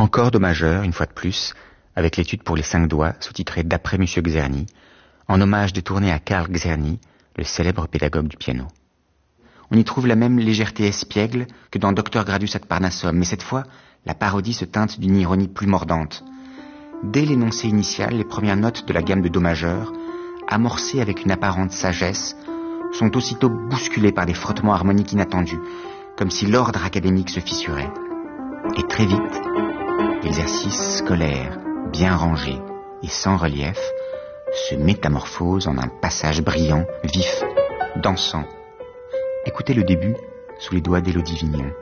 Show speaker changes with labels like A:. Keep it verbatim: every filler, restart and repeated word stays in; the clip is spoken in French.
A: Encore do majeur, une fois de plus, avec l'étude pour les cinq doigts, sous-titrée d'après Monsieur Czerny, en hommage détourné à Karl Czerny, le célèbre pédagogue du piano. On y trouve la même légèreté espiègle que dans Docteur Gradus ad Parnassum, mais cette fois, la parodie se teinte d'une ironie plus mordante. Dès l'énoncé initial, les premières notes de la gamme de do majeur, amorcées avec une apparente sagesse, sont aussitôt bousculées par des frottements harmoniques inattendus, comme si l'ordre académique se fissurait. Et très vite, l'exercice scolaire, bien rangé et sans relief, se métamorphose en un passage brillant, vif, dansant. Écoutez le début sous les doigts d'Élodie Vignon.